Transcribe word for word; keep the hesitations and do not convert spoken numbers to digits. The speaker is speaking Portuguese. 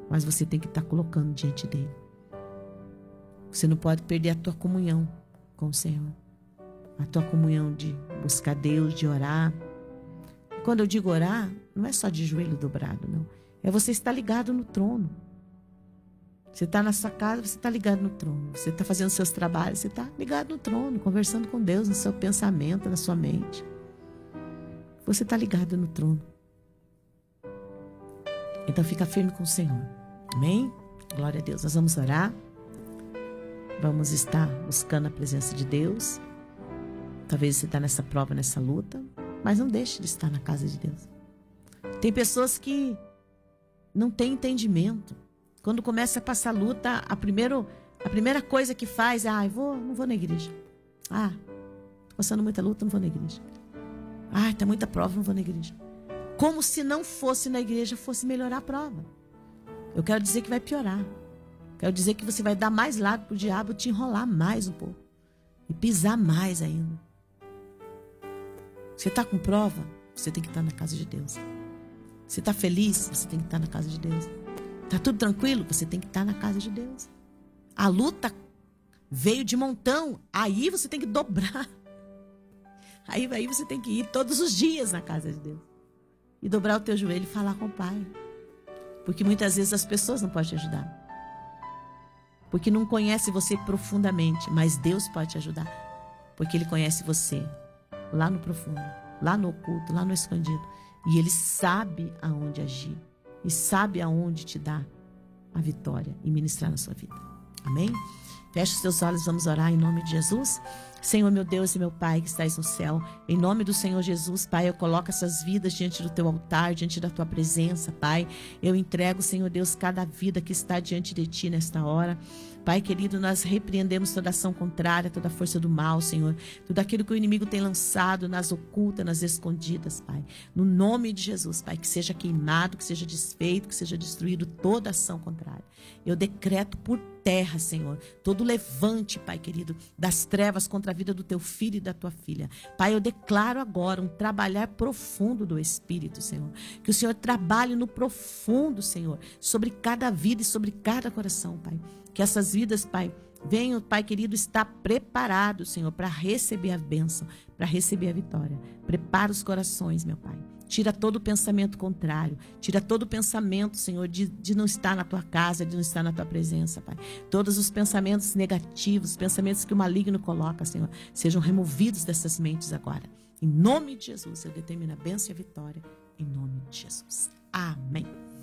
mas você tem que estar colocando diante dele. Você não pode perder a tua comunhão com o Senhor. A tua comunhão de buscar Deus, de orar. E quando eu digo orar, não é só de joelho dobrado, não. É você estar ligado no trono. Você está na sua casa, você está ligado no trono. Você está fazendo seus trabalhos, você está ligado no trono, conversando com Deus no seu pensamento, na sua mente. Você está ligado no trono. Então fica firme com o Senhor. Amém? Glória a Deus. Nós vamos orar. Vamos estar buscando a presença de Deus. Talvez você está nessa prova, nessa luta, mas não deixe de estar na casa de Deus. Tem pessoas que não têm entendimento. Quando começa a passar luta, a, primeiro, a primeira coisa que faz é, ah, eu vou, não vou na igreja. Ah, tô passando muita luta, não vou na igreja. Ah, tá muita prova, não vou na igreja. Como se não fosse na igreja, fosse melhorar a prova. Eu quero dizer que vai piorar. Quero dizer que você vai dar mais lado pro diabo te enrolar mais um pouco. E pisar mais ainda. Você está com prova? Você tem que estar na casa de Deus. Você está feliz? Você tem que estar na casa de Deus. Está tudo tranquilo? Você tem que estar na casa de Deus. A luta veio de montão. Aí você tem que dobrar. Aí, aí você tem que ir todos os dias na casa de Deus. E dobrar o teu joelho e falar com o Pai. Porque muitas vezes as pessoas não podem te ajudar. Porque não conhece você profundamente. Mas Deus pode te ajudar. Porque Ele conhece você lá no profundo, lá no oculto, lá no escondido. E Ele sabe aonde agir. E sabe aonde te dar a vitória e ministrar na sua vida. Amém? Feche os seus olhos, vamos orar em nome de Jesus. Senhor, meu Deus e meu Pai que estás no céu, em nome do Senhor Jesus, Pai, eu coloco essas vidas diante do teu altar, diante da tua presença, Pai. Eu entrego, Senhor Deus, cada vida que está diante de ti nesta hora. Pai querido, nós repreendemos toda ação contrária, toda força do mal, Senhor. Tudo aquilo que o inimigo tem lançado nas ocultas, nas escondidas, Pai. No nome de Jesus, Pai, que seja queimado, que seja desfeito, que seja destruído toda ação contrária. Eu decreto por terra, Senhor, todo levante, Pai querido, das trevas contra a vida do teu filho e da tua filha. Pai, eu declaro agora um trabalhar profundo do Espírito, Senhor. Que o Senhor trabalhe no profundo, Senhor, sobre cada vida e sobre cada coração, Pai. Que essas vidas, Pai, venham, Pai querido, estar preparado, Senhor, para receber a bênção, para receber a vitória. Prepara os corações, meu Pai. Tira todo o pensamento contrário. Tira todo o pensamento, Senhor, de, de não estar na tua casa, de não estar na tua presença, Pai. Todos os pensamentos negativos, pensamentos que o maligno coloca, Senhor, sejam removidos dessas mentes agora. Em nome de Jesus, eu determino a bênção e a vitória. Em nome de Jesus. Amém.